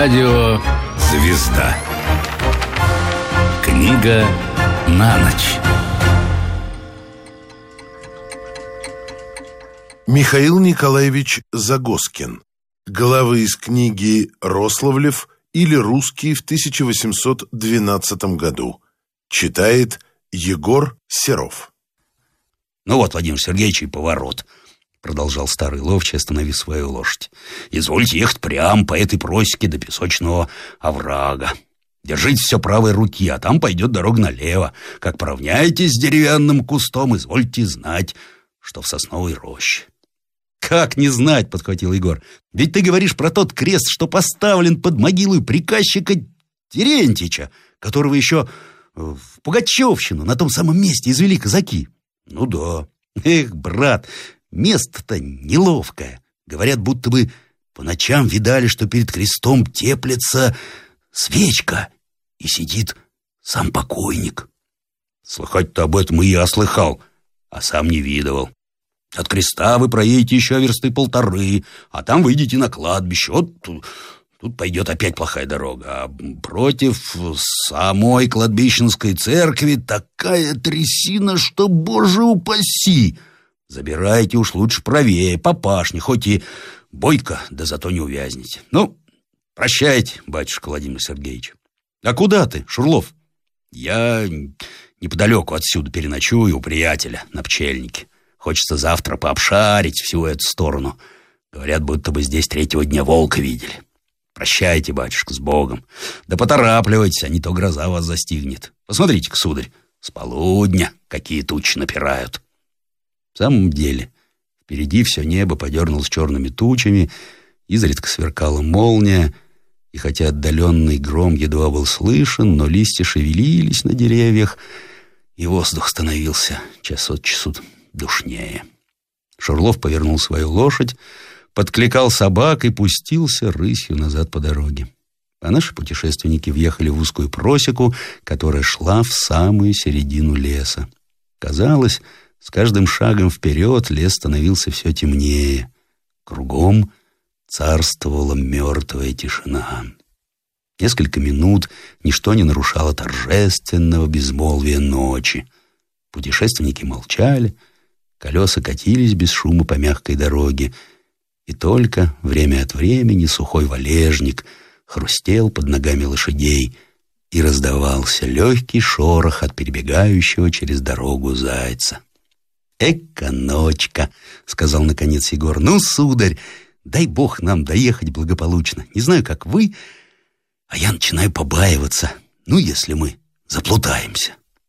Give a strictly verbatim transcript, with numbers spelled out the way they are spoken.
Радио «Звезда». Книга на ночь. Михаил Николаевич Загоскин. Главы из книги «Рославлев» или «Русский» в тысяча восемьсот двенадцатом году. Читает Егор Серов. «Ну вот, Владимир Сергеевич, и поворот», — продолжал старый ловчий, остановив свою лошадь. «Извольте ехать прямо по этой просеке до песочного оврага. Держите все правой руки, а там пойдет дорога налево. Как поравняетесь с деревянным кустом, извольте знать, что в сосновой роще». «Как не знать?» — подхватил Егор. «Ведь ты говоришь про тот крест, что поставлен под могилой приказчика Терентьича, которого еще в Пугачевщину на том самом месте извели казаки». «Ну да». «Эх, брат, место-то неловкое. Говорят, будто бы по ночам видали, что перед крестом теплится свечка, и сидит сам покойник». «Слыхать-то об этом и я слыхал, а сам не видывал. От креста вы проедете еще версты полторы, а там выйдете на кладбище. Вот тут, тут пойдет опять плохая дорога. А против самой кладбищенской церкви такая трясина, что, боже упаси! Забирайте уж лучше правее, по пашне, хоть и бойко, да зато не увязнете. Ну, прощайте, батюшка Владимир Сергеевич». «А куда ты, Шурлов?» «Я неподалеку отсюда переночую у приятеля на пчельнике. Хочется завтра пообшарить всю эту сторону. Говорят, будто бы здесь третьего дня волка видели. Прощайте, батюшка, с Богом. Да поторапливайтесь, а не то гроза вас застигнет. Посмотрите-ка, сударь, с полудня какие тучи напирают». В самом деле, впереди все небо подернулось черными тучами, изредка сверкала молния, и хотя отдаленный гром едва был слышен, но листья шевелились на деревьях, и воздух становился час от часу душнее. Шурлов повернул свою лошадь, подкликал собак и пустился рысью назад по дороге. А наши путешественники въехали в узкую просеку, которая шла в самую середину леса. Казалось, с каждым шагом вперед лес становился все темнее. Кругом царствовала мертвая тишина. Несколько минут ничто не нарушало торжественного безмолвия ночи. Путешественники молчали, колеса катились без шума по мягкой дороге, и только время от времени сухой валежник хрустел под ногами лошадей, и раздавался легкий шорох от перебегающего через дорогу зайца. «Эка ночка!» — сказал наконец Егор. «Ну, сударь, дай бог нам доехать благополучно. Не знаю, как вы, а я начинаю побаиваться, ну, если мы заплутаемся».